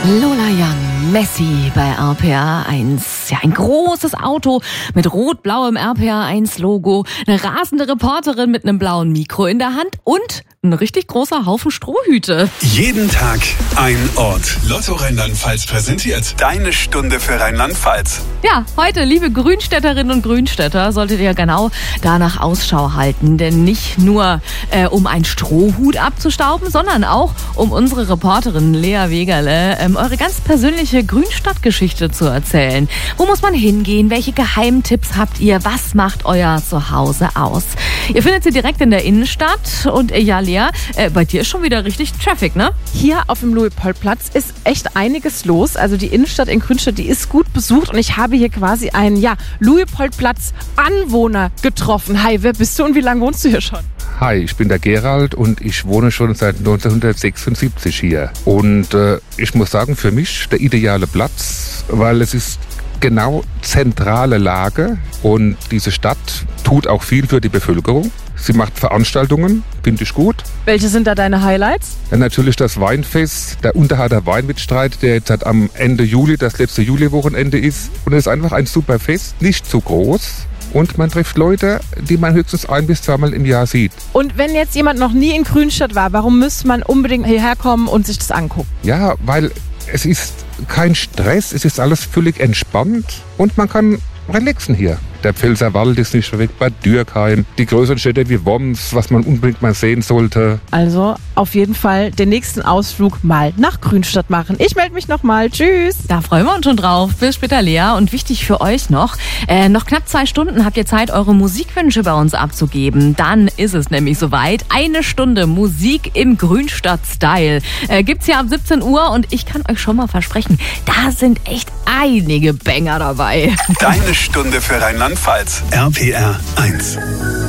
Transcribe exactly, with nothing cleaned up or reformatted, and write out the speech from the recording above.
Lola Young, Messi bei R P R eins. Ja, ein großes Auto mit rot-blauem R P R eins Logo, eine rasende Reporterin mit einem blauen Mikro in der Hand und ein richtig großer Haufen Strohhüte. Jeden Tag ein Ort. Lotto Rheinland-Pfalz präsentiert deine Stunde für Rheinland-Pfalz. Ja, heute, liebe Grünstädterinnen und Grünstädter, solltet ihr genau danach Ausschau halten. Denn nicht nur äh, um einen Strohhut abzustauben, sondern auch um unsere Reporterin Lea Wegerle ähm, eure ganz persönliche Grünstadtgeschichte zu erzählen. Wo muss man hingehen? Welche Geheimtipps habt ihr? Was macht euer Zuhause aus? Ihr findet sie direkt in der Innenstadt. Und äh, ja, Lea, äh, bei dir ist schon wieder richtig Traffic, ne? Hier auf dem Luitpoldplatz ist echt einiges los. Also die Innenstadt in Grünstadt, die ist gut besucht und ich habe hier quasi einen, ja, Luitpoldplatz-Anwohner getroffen. Hi, wer bist du und wie lange wohnst du hier schon? Hi, ich bin der Gerald und ich wohne schon seit neunzehnhundertsechsundsiebzig hier. Und äh, ich muss sagen, für mich der ideale Platz, weil es ist genau zentrale Lage und diese Stadt tut auch viel für die Bevölkerung. Sie macht Veranstaltungen, finde ich gut. Welche sind da deine Highlights? Ja, natürlich das Weinfest, der Unterharder Weinwettstreit, der jetzt halt am Ende Juli, das letzte Juliwochenende ist. Und es ist einfach ein super Fest, nicht zu groß. Und man trifft Leute, die man höchstens ein- bis zweimal im Jahr sieht. Und wenn jetzt jemand noch nie in Grünstadt war, warum müsste man unbedingt hierher kommen und sich das angucken? Ja, weil es ist kein Stress, es ist alles völlig entspannt und man kann relaxen hier. Der Pfälzerwald ist nicht weg, bei Dürkheim, die größeren Städte wie Worms, was man unbedingt mal sehen sollte. Also auf jeden Fall den nächsten Ausflug mal nach Grünstadt machen. Ich melde mich nochmal. Tschüss. Da freuen wir uns schon drauf. Bis später, Lea. Und wichtig für euch noch, äh, noch knapp zwei Stunden habt ihr Zeit, eure Musikwünsche bei uns abzugeben. Dann ist es nämlich soweit. Eine Stunde Musik im Grünstadt-Style. Äh, gibt's hier ab siebzehn Uhr und ich kann euch schon mal versprechen, da sind echt einige Banger dabei. Deine Stunde für Rheinland-Pfalz. R P R eins.